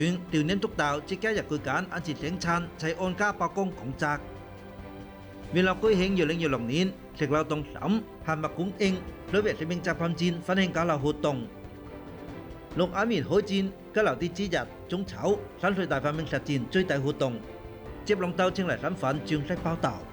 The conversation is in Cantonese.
調念督導即加入佢間按時整餐，齊按家包工講責。面落舉行2026年食勞動審限麥公英đối với sinh集hành戰反映交流活動。六安面開戰交流啲之日中秋3歲大發明實踐最大活動，接龍到請嚟身份詳細報導。